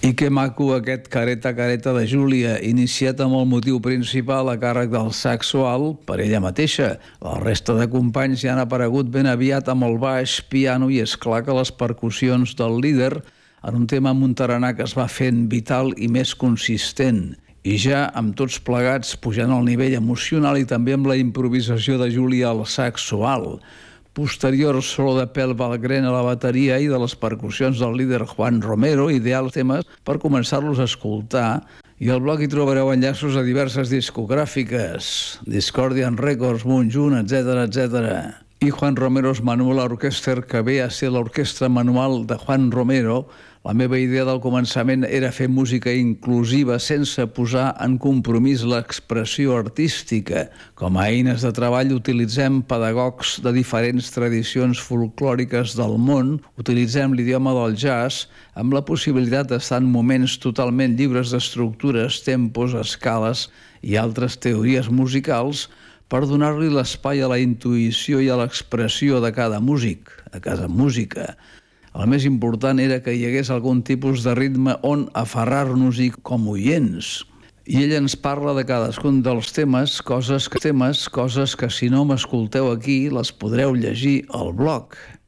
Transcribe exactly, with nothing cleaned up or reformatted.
I que maco aquest careta careta de Júlia, iniciat amb el motiu principal a càrrec del sexual per ella mateixa. La resta de companys ja han aparegut ben aviat amb el baix, piano i és clar que les percussions del líder en un tema amb un taranà que es va fent vital i més consistent. I ja amb tots plegats pujant al nivell emocional i també amb la improvisació de Júlia al sexual. Posterior solo de Pel Valgren a la bateria i de les percussions del líder Juan Romero, ideals temes per començar-los a escoltar. I al blog hi trobareu enllaços a diverses discogràfiques, Discordian Records, Moonjun, etcètera, etcètera. I Juan Romero's Manual Orchestra, que ve a ser l'orquestra manual de Juan Romero. La meva idea del començament era fer música inclusiva sense posar en compromís l'expressió artística. Com a eines de treball utilitzem pedagogs de diferents tradicions folclòriques del món, utilitzem l'idioma del jazz amb la possibilitat d'estar en moments totalment lliures d'estructures, tempos, escales i altres teories musicals per donar-li l'espai a la intuïció i a l'expressió de cada músic, a cada música. El més important era que hi hagués algun tipus de ritme on aferrar-nos-hi com oients. I ell ens parla de cadascun dels temes, coses que temes, coses que si no m'escolteu aquí les podreu llegir al blog.